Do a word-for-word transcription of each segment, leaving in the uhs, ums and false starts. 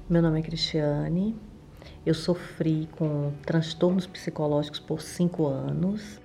Meu nome é Cristiane, eu sofri com transtornos psicológicos por cinco anos.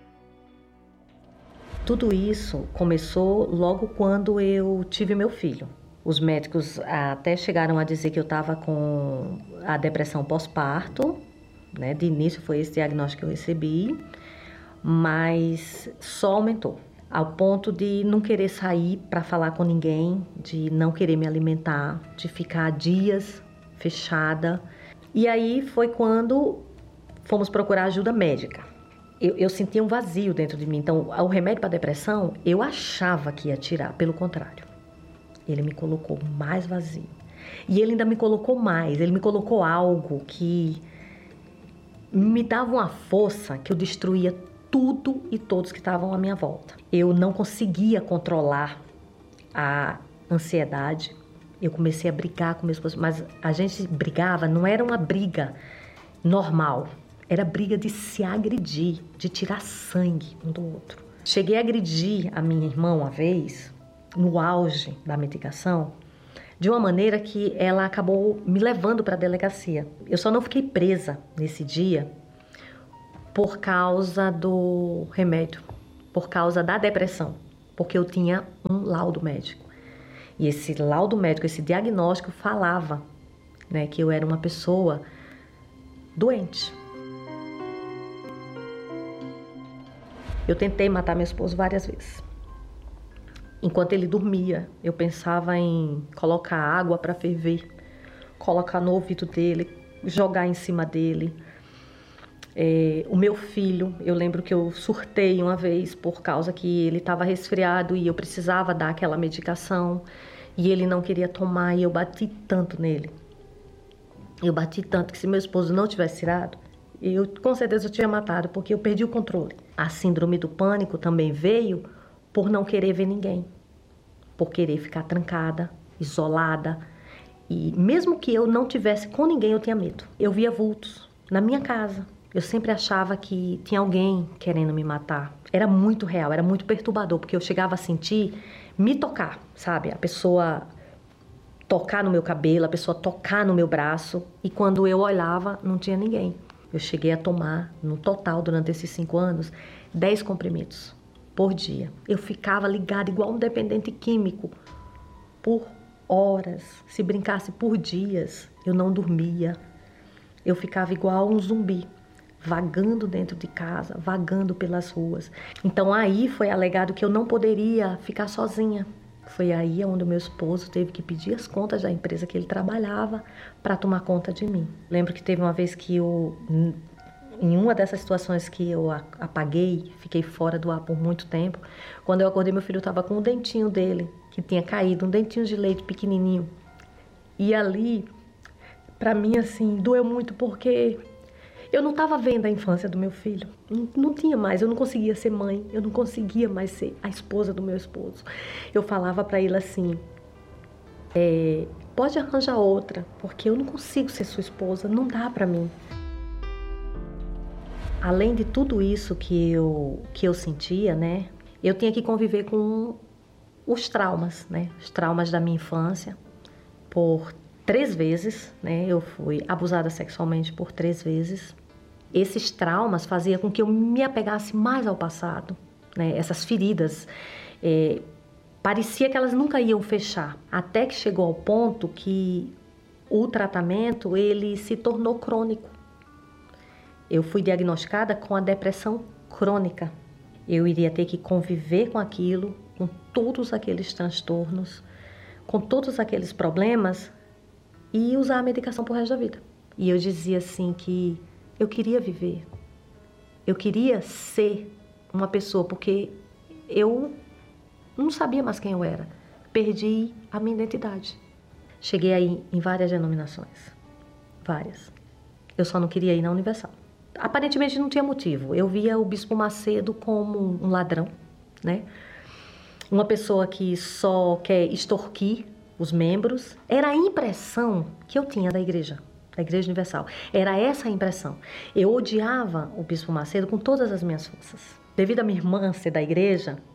Tudo isso começou logo quando eu tive meu filho. Os médicos até chegaram a dizer que eu estava com a depressão pós-parto, né? De início foi esse diagnóstico que eu recebi, mas só aumentou, ao ponto de não querer sair para falar com ninguém, de não querer me alimentar, de ficar dias fechada. E aí foi quando fomos procurar ajuda médica. Eu, eu sentia um vazio dentro de mim. Então, o remédio para depressão, eu achava que ia tirar. Pelo contrário, ele me colocou mais vazio. E ele ainda me colocou mais. Ele me colocou algo que me dava uma força que eu destruía tudo e todos que estavam à minha volta. Eu não conseguia controlar a ansiedade. Eu comecei a brigar com meu esposo, mas a gente brigava, não era uma briga normal, era briga de se agredir, de tirar sangue um do outro. Cheguei a agredir a minha irmã uma vez, no auge da medicação, de uma maneira que ela acabou me levando para a delegacia. Eu só não fiquei presa nesse dia por causa do remédio, por causa da depressão, porque eu tinha um laudo médico. E esse laudo médico, esse diagnóstico falava, né, que eu era uma pessoa doente. Eu tentei matar meu esposo várias vezes. Enquanto ele dormia, eu pensava em colocar água para ferver, colocar no ouvido dele, jogar em cima dele. É, o meu filho, eu lembro que eu surtei uma vez por causa que ele estava resfriado e eu precisava dar aquela medicação e ele não queria tomar e eu bati tanto nele. Eu bati tanto que se meu esposo não tivesse tirado, eu com certeza eu tinha matado, porque eu perdi o controle. A síndrome do pânico também veio por não querer ver ninguém, por querer ficar trancada, isolada. E mesmo que eu não tivesse com ninguém, eu tinha medo. Eu via vultos na minha casa. Eu sempre achava que tinha alguém querendo me matar. Era muito real, era muito perturbador, porque eu chegava a sentir me tocar, sabe? A pessoa tocar no meu cabelo, a pessoa tocar no meu braço. E quando eu olhava, não tinha ninguém. Eu cheguei a tomar, no total, durante esses cinco anos, dez comprimidos por dia. Eu ficava ligada igual um dependente químico por horas. Se brincasse por dias, eu não dormia. Eu ficava igual um zumbi, vagando dentro de casa, vagando pelas ruas. Então aí foi alegado que eu não poderia ficar sozinha. Foi aí onde o meu esposo teve que pedir as contas da empresa que ele trabalhava para tomar conta de mim. Lembro que teve uma vez que eu, em uma dessas situações que eu apaguei, fiquei fora do ar por muito tempo, quando eu acordei, meu filho estava com um dentinho dele, que tinha caído, um dentinho de leite pequenininho. E ali, para mim, assim, doeu muito porque eu não estava vendo a infância do meu filho. Não, não tinha mais, eu não conseguia ser mãe, eu não conseguia mais ser a esposa do meu esposo. Eu falava para ele assim, é, pode arranjar outra, porque eu não consigo ser sua esposa, não dá para mim. Além de tudo isso que eu, que eu sentia, né, eu tinha que conviver com os traumas, né, os traumas da minha infância. Por três vezes, né, eu fui abusada sexualmente por três vezes. Esses traumas faziam com que eu me apegasse mais ao passado, né? Essas feridas, é, parecia que elas nunca iam fechar, até que chegou ao ponto que o tratamento ele se tornou crônico. Eu fui diagnosticada com a depressão crônica. Eu iria ter que conviver com aquilo, com todos aqueles transtornos, com todos aqueles problemas e usar a medicação pro resto da vida. E eu dizia assim que eu queria viver, eu queria ser uma pessoa, porque eu não sabia mais quem eu era. Perdi a minha identidade. Cheguei aí em várias denominações, várias. Eu só não queria ir na Universal. Aparentemente não tinha motivo. Eu via o Bispo Macedo como um ladrão, né? Uma pessoa que só quer extorquir os membros. Era a impressão que eu tinha da igreja. Da Igreja Universal. Era essa a impressão. Eu odiava o Bispo Macedo com todas as minhas forças. Devido a minha irmã ser da igreja,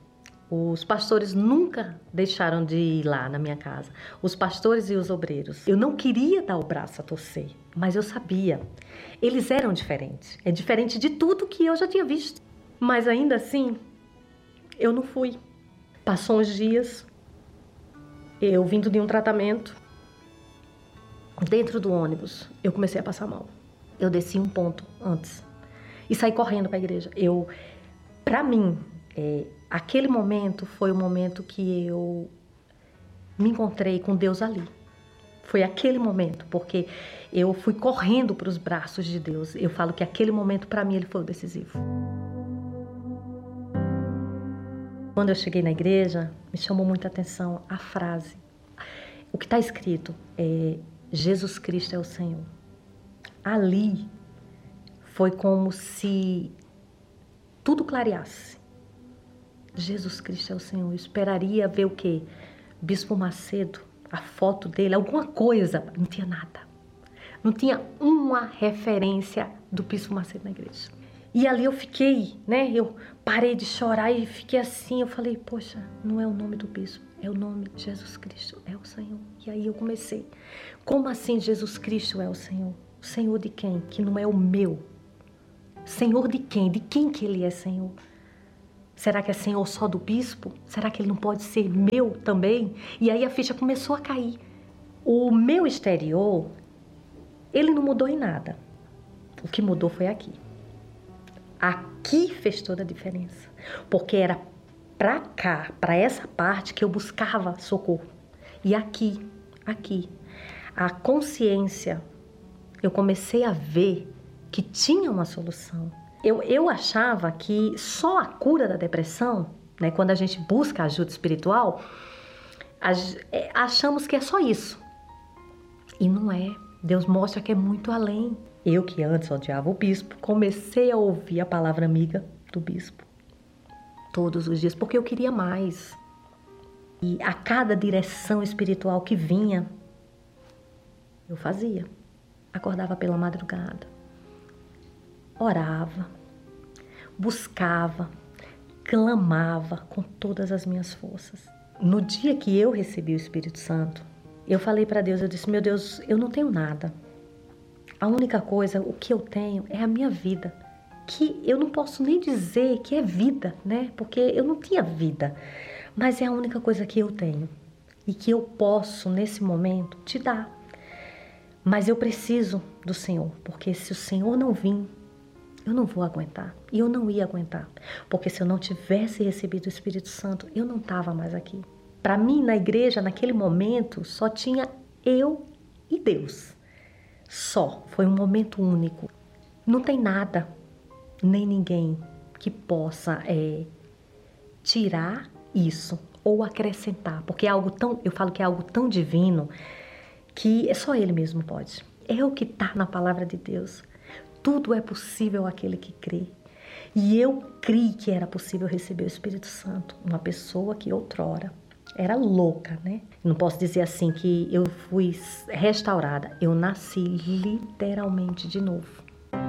Os pastores nunca deixaram de ir lá na minha casa. Os pastores e os obreiros. Eu não queria dar o braço a torcer, mas eu sabia. Eles eram diferentes. É diferente de tudo que eu já tinha visto. Mas ainda assim, eu não fui. Passou uns dias, eu vindo de um tratamento, dentro do ônibus, eu comecei a passar mal. Eu desci um ponto antes e saí correndo para a igreja. Eu, para mim, é, aquele momento foi o momento que eu me encontrei com Deus ali. Foi aquele momento, porque eu fui correndo para os braços de Deus. Eu falo que aquele momento, para mim, ele foi o decisivo. Quando eu cheguei na igreja, me chamou muita atenção a frase. O que está escrito é: Jesus Cristo é o Senhor. Ali foi como se tudo clareasse. Jesus Cristo é o Senhor. Eu esperaria ver o quê? Bispo Macedo, a foto dele, alguma coisa. Não tinha nada. Não tinha uma referência do Bispo Macedo na igreja. E ali eu fiquei, né? Eu parei de chorar e fiquei assim. Eu falei, poxa, não é o nome do bispo, é o nome de Jesus Cristo, é o Senhor. E aí eu comecei. Como assim Jesus Cristo é o Senhor? O Senhor de quem? Que não é o meu. Senhor de quem? De quem que ele é Senhor? Será que é Senhor só do bispo? Será que ele não pode ser meu também? E aí a ficha começou a cair. O meu exterior, ele não mudou em nada. O que mudou foi aqui. Aqui fez toda a diferença, porque era para cá, para essa parte que eu buscava socorro. E aqui, aqui, a consciência, eu comecei a ver que tinha uma solução. Eu, eu achava que só a cura da depressão, né, quando a gente busca ajuda espiritual, achamos que é só isso. E não é. Deus mostra que é muito além. Eu, que antes odiava o bispo, comecei a ouvir a palavra amiga do bispo todos os dias, porque eu queria mais. E a cada direção espiritual que vinha, eu fazia. Acordava pela madrugada, orava, buscava, clamava com todas as minhas forças. No dia que eu recebi o Espírito Santo, eu falei para Deus, eu disse, meu Deus, eu não tenho nada. A única coisa, o que eu tenho é a minha vida, que eu não posso nem dizer que é vida, né? Porque eu não tinha vida, mas é a única coisa que eu tenho e que eu posso, nesse momento, te dar. Mas eu preciso do Senhor, porque se o Senhor não vir, eu não vou aguentar. E eu não ia aguentar, porque se eu não tivesse recebido o Espírito Santo, eu não estava mais aqui. Para mim, na igreja, naquele momento, só tinha eu e Deus. Só, foi um momento único. Não tem nada, nem ninguém que possa é, tirar isso ou acrescentar, porque é algo tão, eu falo que é algo tão divino que só Ele mesmo pode. É o que está na palavra de Deus. Tudo é possível àquele que crê. E eu criei que era possível receber o Espírito Santo, uma pessoa que outrora era louca, né? Não posso dizer assim que eu fui restaurada. Eu nasci literalmente de novo.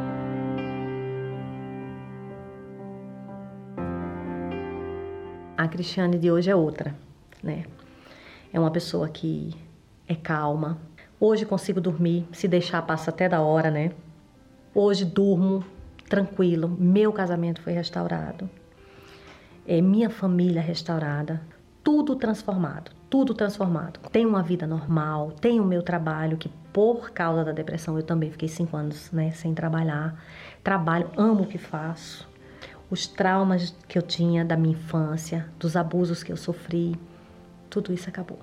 A Cristiane de hoje é outra, né? É uma pessoa que é calma. Hoje consigo dormir, se deixar passa até da hora, né? Hoje durmo tranquilo. Meu casamento foi restaurado. É, minha família restaurada. Tudo transformado, tudo transformado. Tenho uma vida normal, tenho o meu trabalho, que por causa da depressão eu também fiquei cinco anos, né, sem trabalhar. Trabalho, amo o que faço. Os traumas que eu tinha da minha infância, dos abusos que eu sofri, tudo isso acabou.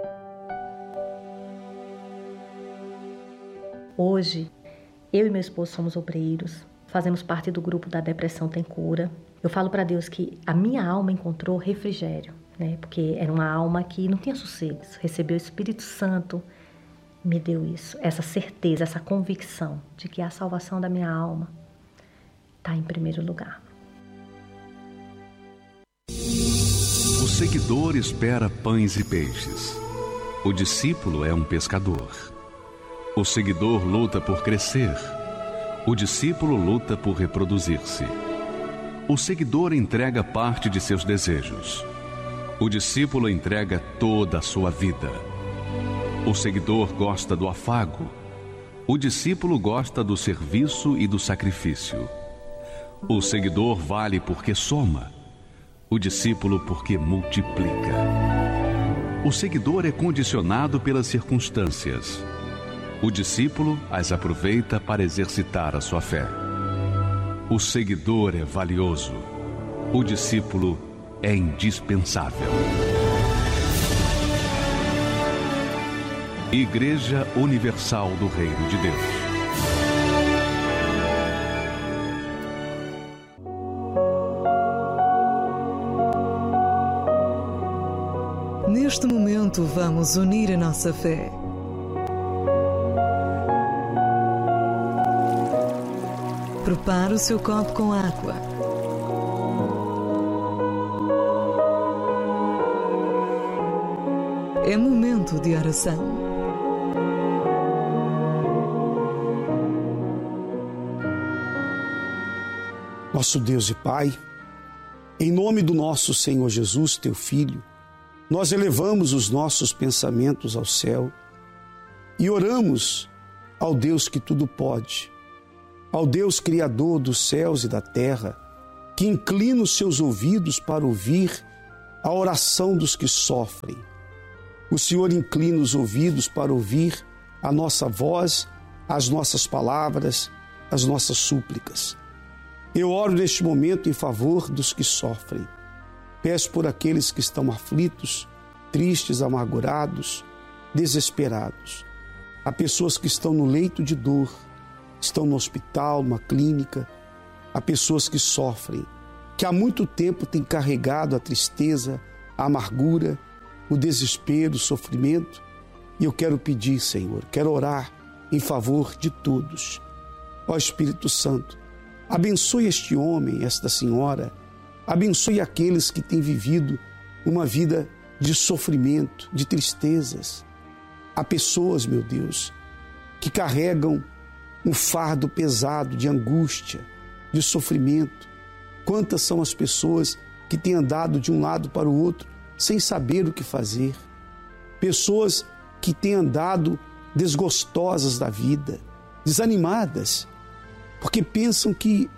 Hoje, eu e meu esposo somos obreiros, fazemos parte do grupo da Depressão Tem Cura. Eu falo para Deus que a minha alma encontrou refrigério. Né? Porque era uma alma que não tinha sossego. Recebeu o Espírito Santo, me deu isso, essa certeza, essa convicção de que a salvação da minha alma está em primeiro lugar. O seguidor espera pães e peixes. O discípulo é um pescador. O seguidor luta por crescer. O discípulo luta por reproduzir-se. O seguidor entrega parte de seus desejos. O discípulo entrega toda a sua vida. O seguidor gosta do afago. O discípulo gosta do serviço e do sacrifício. O seguidor vale porque soma. O discípulo porque multiplica. O seguidor é condicionado pelas circunstâncias. O discípulo as aproveita para exercitar a sua fé. O seguidor é valioso. O discípulo é indispensável. Igreja Universal do Reino de Deus. Neste momento vamos unir a nossa fé. Prepare o seu copo com água. É momento de oração. Nosso Deus e Pai, em nome do nosso Senhor Jesus, Teu Filho, nós elevamos os nossos pensamentos ao céu e oramos ao Deus que tudo pode, ao Deus Criador dos céus e da terra, que inclina os seus ouvidos para ouvir a oração dos que sofrem. O Senhor inclina os ouvidos para ouvir a nossa voz, as nossas palavras, as nossas súplicas. Eu oro neste momento em favor dos que sofrem. Peço por aqueles que estão aflitos, tristes, amargurados, desesperados. Há pessoas que estão no leito de dor, estão no hospital, numa clínica. Há pessoas que sofrem, que há muito tempo têm carregado a tristeza, a amargura, o desespero, o sofrimento. E eu quero pedir, Senhor, quero orar em favor de todos. Ó Espírito Santo, abençoe este homem, esta senhora, abençoe aqueles que têm vivido uma vida de sofrimento, de tristezas. Há pessoas, meu Deus, que carregam um fardo pesado de angústia, de sofrimento. Quantas são as pessoas que têm andado de um lado para o outro sem saber o que fazer? Pessoas que têm andado desgostosas da vida, desanimadas, porque pensam que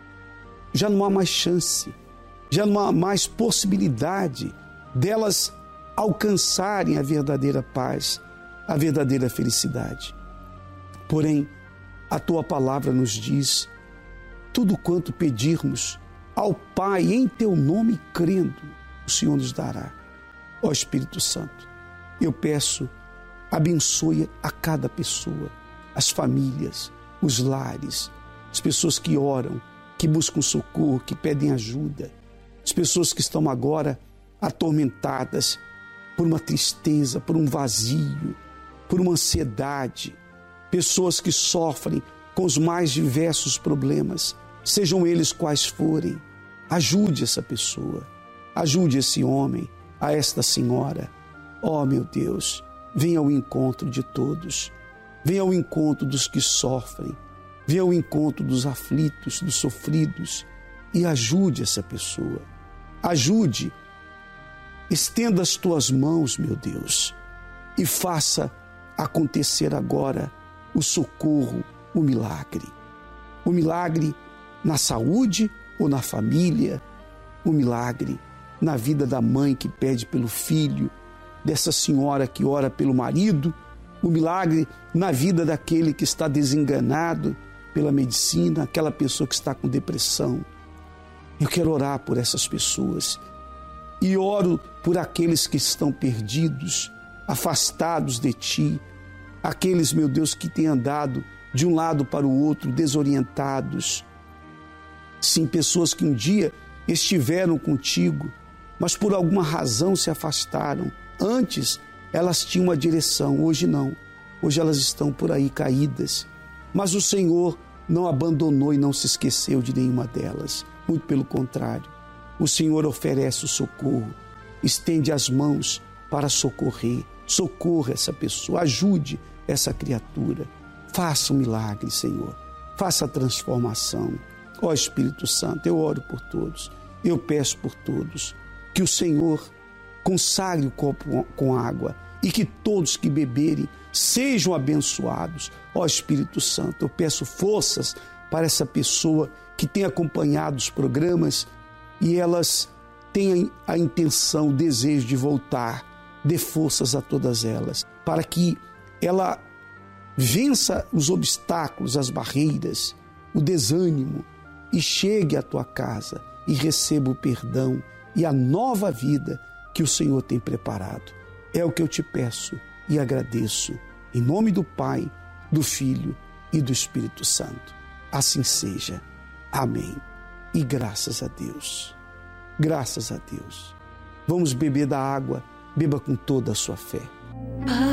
já não há mais chance, já não há mais possibilidade delas alcançarem a verdadeira paz, a verdadeira felicidade. Porém, a Tua palavra nos diz: tudo quanto pedirmos ao Pai em Teu nome crendo, o Senhor nos dará. Ó Espírito Santo, eu peço, abençoe a cada pessoa, as famílias, os lares, as pessoas que oram, que buscam socorro, que pedem ajuda, as pessoas que estão agora atormentadas por uma tristeza, por um vazio, por uma ansiedade, pessoas que sofrem com os mais diversos problemas, sejam eles quais forem. Ajude essa pessoa, ajude esse homem, a esta senhora. Ó meu Deus, venha ao encontro de todos, venha ao encontro dos que sofrem, venha ao encontro dos aflitos, dos sofridos e ajude essa pessoa. Ajude, estenda as Tuas mãos, meu Deus, e faça acontecer agora o socorro, o milagre. O milagre na saúde ou na família, o milagre na vida da mãe que pede pelo filho, dessa senhora que ora pelo marido, o milagre na vida daquele que está desenganado pela medicina, aquela pessoa que está com depressão. Eu quero orar por essas pessoas e oro por aqueles que estão perdidos, afastados de Ti, aqueles, meu Deus, que têm andado de um lado para o outro, desorientados. Sim, pessoas que um dia estiveram contigo, mas por alguma razão se afastaram. Antes elas tinham uma direção, hoje não. Hoje elas estão por aí caídas. Mas o Senhor não abandonou e não se esqueceu de nenhuma delas. Muito pelo contrário, o Senhor oferece o socorro, estende as mãos para socorrer. Socorra essa pessoa, ajude essa criatura. Faça um milagre, Senhor. Faça a transformação. Ó Espírito Santo, eu oro por todos. Eu peço por todos que o Senhor consagre o copo com água e que todos que beberem sejam abençoados. Ó Espírito Santo, eu peço forças para essa pessoa que tem acompanhado os programas e elas têm a intenção, o desejo de voltar. Dê forças a todas elas, para que ela vença os obstáculos, as barreiras, o desânimo e chegue à tua casa e receba o perdão e a nova vida que o Senhor tem preparado. É o que eu te peço e agradeço. Em nome do Pai, do Filho e do Espírito Santo. Assim seja. Amém. E graças a Deus. Graças a Deus. Vamos beber da água. Beba com toda a sua fé.